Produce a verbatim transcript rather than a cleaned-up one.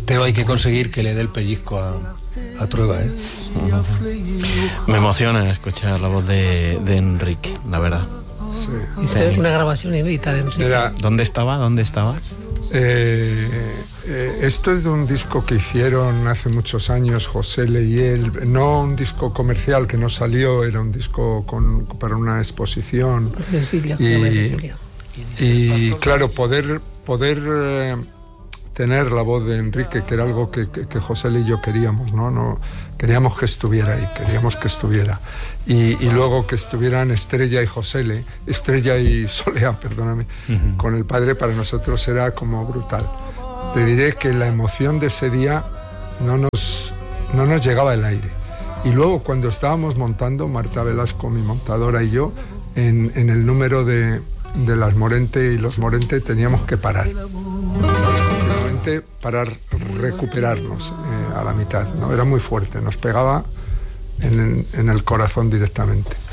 Pero hay que conseguir que le dé el pellizco a, a Trueba, ¿eh? Me emociona escuchar la voz de, de Enrique, la verdad. Sí. Es una grabación inédita de Enrique. Era, ¿Dónde estaba? ¿Dónde estaba? eh, eh, esto es de un disco que hicieron hace muchos años José Le y él, no un disco comercial que no salió, era un disco con, para una exposición. Cecilia, y, Cecilia. y claro, poder, poder eh, tener la voz de Enrique, que era algo que, que, que José Le y yo queríamos, ¿no? No, queríamos que estuviera ahí, queríamos que estuviera. Y, y luego que estuvieran Estrella y José Le, Estrella y Solea, perdóname, uh-huh. con el padre, para nosotros era como brutal. Te diré que la emoción de ese día no nos, no nos llegaba al aire. Y luego cuando estábamos montando, Marta Velasco, mi montadora, y yo, en, en el número de, de las Morente y los Morente teníamos que parar. Para recuperarnos eh, a la mitad, ¿no? Era muy fuerte, nos pegaba en, en el corazón directamente.